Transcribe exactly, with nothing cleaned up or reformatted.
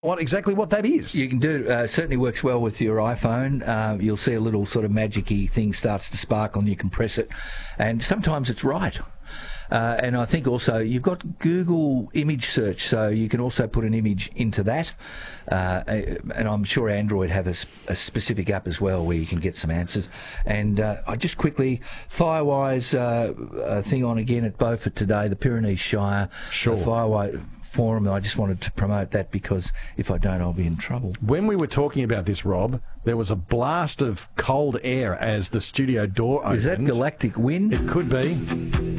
what exactly what that is. You can do. Uh, certainly works well with your iPhone. Uh, you'll see a little sort of magic-y thing starts to sparkle, and you can press it, and sometimes it's right. Uh, and I think also you've got Google image search, so you can also put an image into that. Uh, and I'm sure Android have a, a specific app as well where you can get some answers. And uh, I just quickly, Firewise uh, uh, thing on again at Beaufort today, the Pyrenees Shire. Sure. The Firewise Forum. I just wanted to promote that because if I don't, I'll be in trouble. When we were talking about this, Rob, there was a blast of cold air as the studio door opened. Is that galactic wind? It could be.